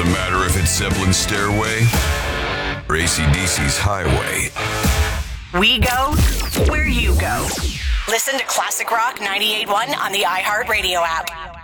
Doesn't matter if it's Zeppelin's Stairway or AC/DC's Highway. We go where you go. Listen to Classic Rock 98.1 on the iHeartRadio app.